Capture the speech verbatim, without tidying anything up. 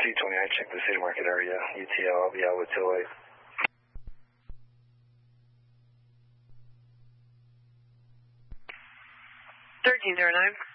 T twenty-nine, check the City Market area. U T L, I'll be out with till eight. thirteen zero nine.